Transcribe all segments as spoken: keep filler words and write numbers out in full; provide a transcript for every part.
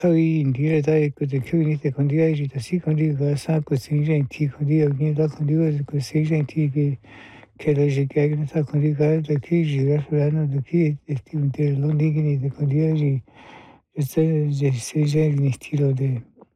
Tawi indira ta ko de kyuni te kondi ai ta si kondi ga sa ko sinjen ti kondi agni da kondi ga ko sinjen ti ke ke la je ke agni ta kondi ga de ki ji ra fra no de ki ti un te lo ni gni de kondi ai se je sinjen ni stilo de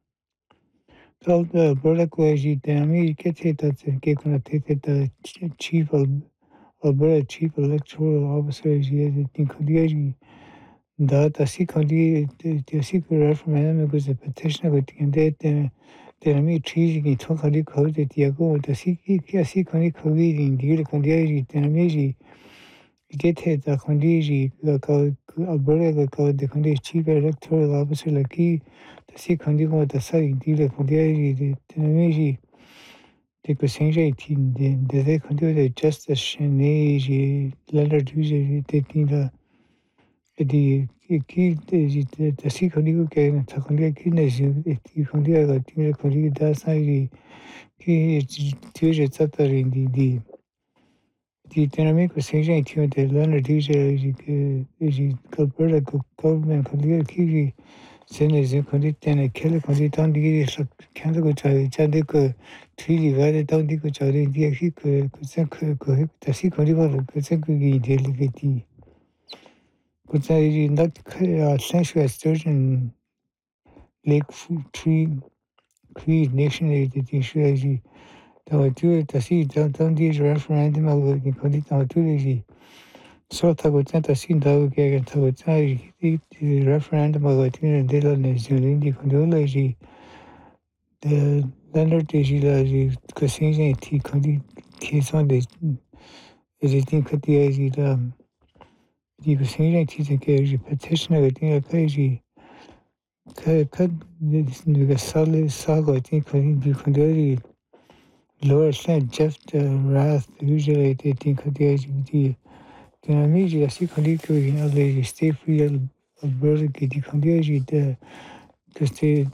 tal da bora ko ai te ami ke te ta ke ko na te te ta chief Alberta chief electoral officer ji de kondi ai da ta si kondi te si ko referendum ko se petition ko tinde te te mi tri ni to kondi ko te ti ko ta si ki ki si kondi ko wi ni di kondi ai te mi ji ke te ta kondi ji ko Alberta ko de kondi chief electoral officer la ki ta si kondi ko ta sa di le kondi ai te mi ji te ko singe ti de de kondi de justice ne ji letter du ji te ti la di ki te te si kondi ko ke ta kondi ki ne ji ti kondi ga ti ne kondi da sa ji ki ti je ta ta ri di di di te na me ko se je ti de la na di je ji ke ji ko per ko government kondi ki ji se ne je kondi te ne ke le kondi ta di sa kan ko cha cha de ko tri ji ga de ta di ko cha de di ki ko ko se ko ko ta si kondi ba ko se ko gi de le ke ti But I not uh, Central Sturgeon Lake Tree Cree Nation issue the two to see don't these referendum of the Kodita Tulisi. So I would send a scene dog again to the referendum of the Tina Dillon is in the Condology. The Leonard Digila Cassini T. Condi case on the editing Katia. Die Beschädigung dieser Petition within a page cut the solid saga, I think, the lower slant Jeff the Wrath, usually they think of the the immediate sequence in a lady stay free of brother get the condition the the state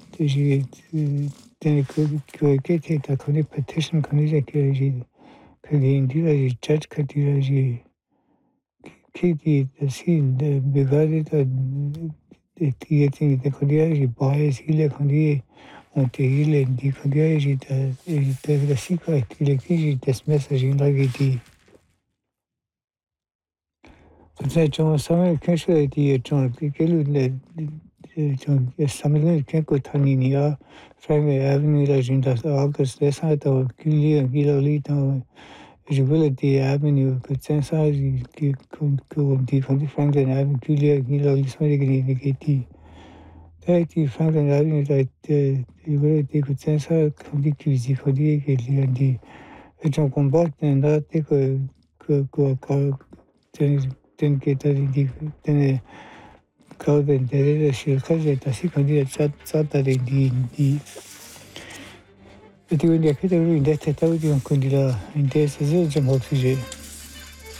then could get it a petition condition could indeed judge could Kiki the scene the bigade the theater the Korea boys ile kondi on te ile di Korea the the the secret the kiji this message in like it so John some casual the John kelu the John some can go tani niya frame avenue agenda August this had to kill kilo lito Visibility Avenue could sense as you could go different Franklin Avenue, Julia, Gila, Lismody, Gati. Thirty Franklin Avenue that you really could sense how conductivity for the Gati. A jump on back and that they could go call then get then call the day she'll call it a second Saturday. Iti wende akita uri ndete tawidi on kundila ndese zil jam hoksije.